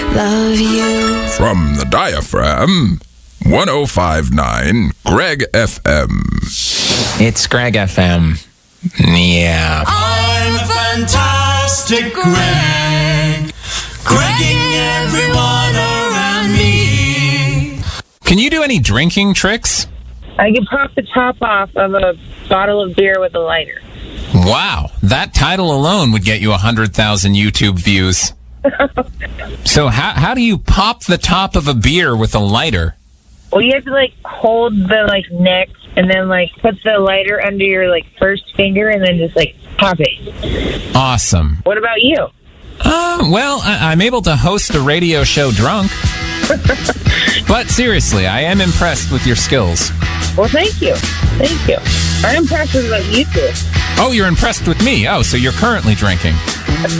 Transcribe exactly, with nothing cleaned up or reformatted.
love you. From the diaphragm, one oh five point nine Greg F M. It's Greg F M. Yeah. I'm a fantastic Greg, Gregging everyone around me. Can you do any drinking tricks? I can pop the top off of a bottle of beer with a lighter. Wow, that title alone would get you one hundred thousand YouTube views. So how how do you pop the top of a beer with a lighter? Well, you have to, like, hold the, like, neck and then, like, put the lighter under your, like, first finger and then just, like, pop it. Awesome. What about you? Uh, well, I- I'm able to host a radio show drunk. But seriously, I am impressed with your skills. Well, thank you. Thank you. I'm impressed with what you do. Oh, you're impressed with me. Oh, so you're currently drinking.